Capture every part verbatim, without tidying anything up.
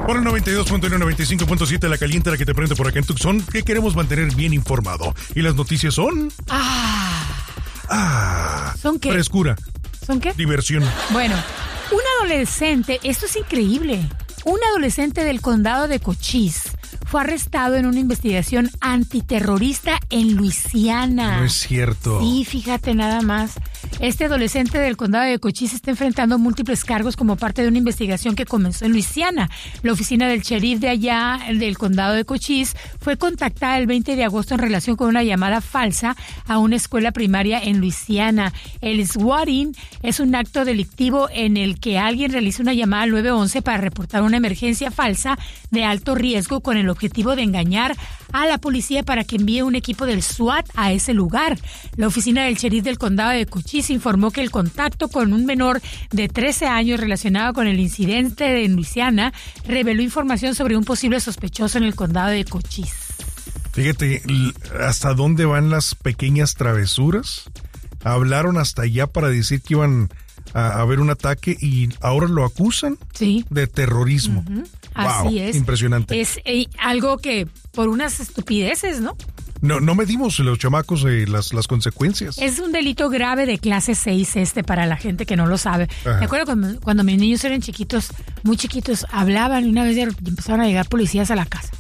Por el noventa y dos punto uno, noventa y cinco punto siete, la caliente, la que te prende por acá en Tucson, que queremos mantener bien informado. Y las noticias son... Ah. Ah. ¿Son qué? Frescura. ¿Son qué? Diversión. Bueno, un adolescente, esto es increíble, un adolescente del condado de Cochise fue arrestado en una investigación antiterrorista en Luisiana. No es cierto. Sí, fíjate nada más. Este adolescente del condado de Cochise está enfrentando múltiples cargos como parte de una investigación que comenzó en Luisiana. La oficina del sheriff de allá, del condado de Cochise, fue contactada el veinte de agosto en relación con una llamada falsa a una escuela primaria en Luisiana. El swatting es un acto delictivo en el que alguien realiza una llamada al nueve once para reportar una emergencia falsa de alto riesgo con el objetivo de engañar a la policía para que envíe un equipo del SWAT a ese lugar. La oficina del sheriff del condado de Cochise informó que el contacto con un menor de trece años relacionado con el incidente en Luisiana reveló información sobre un posible sospechoso en el condado de Cochise. Fíjate, ¿hasta dónde van las pequeñas travesuras? Hablaron hasta allá para decir que iban a haber un ataque y ahora lo acusan sí. de terrorismo. Uh-huh. Wow, así es. Impresionante. Es eh, algo que por unas estupideces, ¿no? No, no medimos los chamacos eh, las, las consecuencias. Es un delito grave de clase seis este para la gente que no lo sabe. Ajá. Me acuerdo cuando, cuando mis niños eran chiquitos, muy chiquitos, hablaban y una vez empezaron a llegar policías a la casa.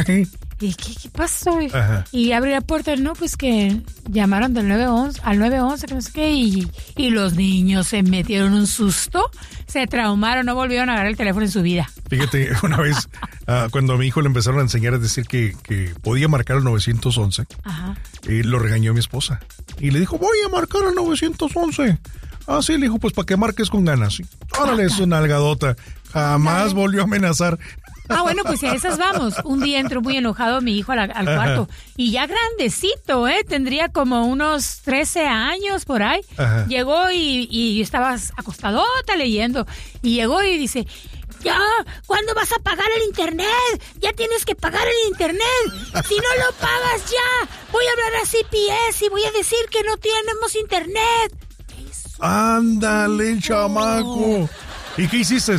¿Y qué, qué pasó? Ajá. Y abrí la puerta, no, pues que llamaron del nueve once, al nueve once, que no sé qué, y, y los niños se metieron un susto, se traumaron, no volvieron a agarrar el teléfono en su vida. Fíjate, una vez uh, cuando a mi hijo le empezaron a enseñar a decir que, que podía marcar el nueve once, Ajá. Eh, lo regañó mi esposa y le dijo, voy a marcar el nueve once. Ah, sí, le dijo, pues para que marques con ganas. Sí. Órale, es una algadota. Jamás Dale. volvió a amenazar. Ah, bueno, pues a esas vamos. Un día entró muy enojado mi hijo al, al cuarto. Ajá. Y ya grandecito, ¿eh? Tendría como unos trece años por ahí. Ajá. Llegó y, y estaba acostadota leyendo. Y llegó y dice, ya, ¿cuándo vas a pagar el internet? Ya tienes que pagar el internet. Si no lo pagas ya, voy a hablar a C P S y voy a decir que no tenemos internet. Ándale, chamaco. ¿Y qué hiciste?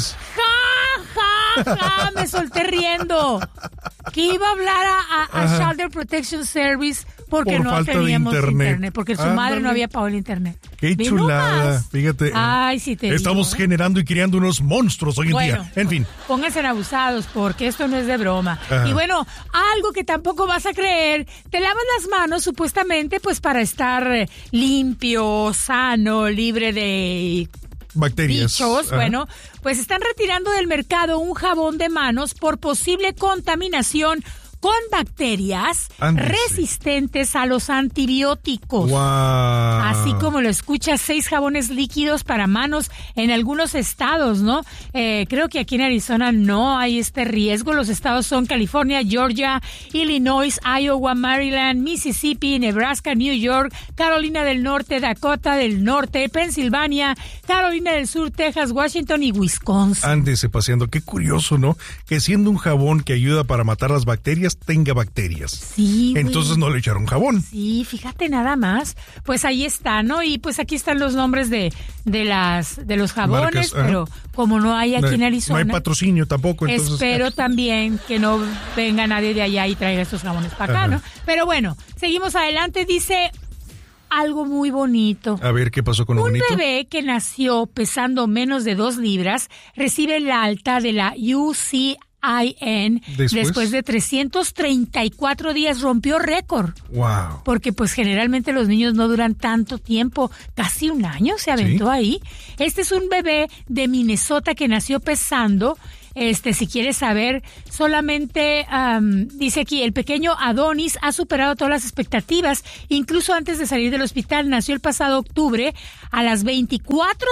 Ja, ja, ja, me solté riendo. Que iba a hablar a, a, a Child Protection Service porque Por no teníamos internet. internet. Porque su Ándale. madre no había pagado el internet. Qué ¿Ve chulada. nomás? Fíjate. Ay, sí te Estamos digo, ¿eh? generando y criando unos monstruos hoy en bueno, día. En fin. Pónganse abusados porque esto no es de broma. Ajá. Y bueno, algo que tampoco vas a creer, te lavas las manos supuestamente pues para estar limpio, sano, libre de bacterias. Bichos, Ajá. bueno, pues están retirando del mercado un jabón de manos por posible contaminación con bacterias Ándese. resistentes a los antibióticos. Wow. Así como lo escuchas, seis jabones líquidos para manos en algunos estados, ¿no? Eh, creo que aquí en Arizona no hay este riesgo. Los estados son California, Georgia, Illinois, Iowa, Maryland, Mississippi, Nebraska, New York, Carolina del Norte, Dakota del Norte, Pensilvania, Carolina del Sur, Texas, Washington y Wisconsin. Ándese paseando. Qué curioso, ¿no? Que siendo un jabón que ayuda para matar las bacterias, tenga bacterias. Sí, entonces güey. No le echaron jabón. Sí, fíjate nada más. Pues ahí está, ¿no? Y pues aquí están los nombres de, de las de los jabones, Marcas, pero como no hay aquí no, en Arizona. No hay patrocinio tampoco. Entonces, espero también que no venga nadie de allá y traiga estos jabones para acá, Ajá. ¿no? Pero bueno, seguimos adelante. Dice algo muy bonito. A ver, ¿qué pasó con lo Un bonito? Un bebé que nació pesando menos de dos libras recibe el alta de la U C I N ¿Después? después de trescientos treinta y cuatro días, rompió récord. Wow. Porque pues generalmente los niños no duran tanto tiempo, casi un año se aventó ¿Sí? ahí. Este es un bebé de Minnesota que nació pesando, este, si quieres saber, solamente um, dice aquí, el pequeño Adonis ha superado todas las expectativas, incluso antes de salir del hospital. Nació el pasado octubre a las veinticuatro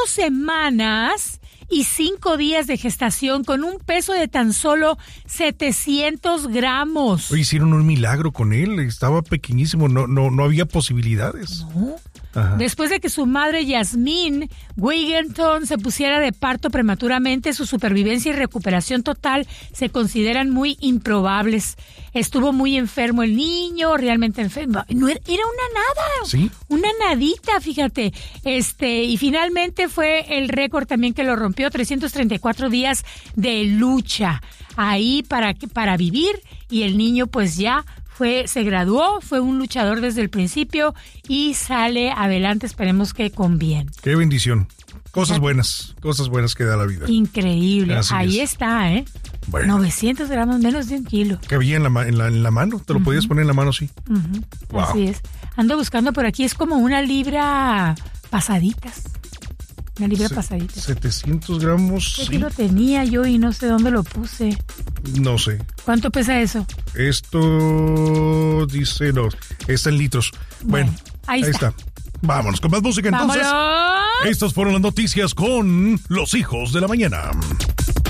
semanas y cinco días de gestación con un peso de tan solo setecientos gramos. Hicieron un milagro con él, estaba pequeñísimo, no no no había posibilidades. No. Ajá. Después de que su madre Yasmín Wigginton se pusiera de parto prematuramente, su supervivencia y recuperación total se consideran muy improbables. Estuvo muy enfermo el niño, realmente enfermo. No era, era una nada, ¿sí? Una nadita, fíjate. Este, y finalmente fue el récord también que lo rompió, trescientos treinta y cuatro días de lucha ahí para, para vivir, y el niño pues ya fue, se graduó, fue un luchador desde el principio y sale adelante, esperemos que con bien. Qué bendición. Cosas buenas, cosas buenas que da la vida. Increíble. Así ahí es. Está, ¿eh? Bueno. novecientos gramos, menos de un kilo. Que había en la, ma- en la, en la mano, te lo uh-huh. podías poner en la mano, sí. Uh-huh. Wow. Así es. Ando buscando por aquí, es como una libra pasaditas. Una libra Se- pasadita. setecientos gramos, Aquí sí. lo tenía yo y no sé dónde lo puse. No sé. ¿Cuánto pesa eso? Esto dice, no, está en litros. Bueno, Bueno, ahí está. Vámonos con más música entonces. ¡Vámonos! Estas fueron las noticias con Los Hijos de la Mañana.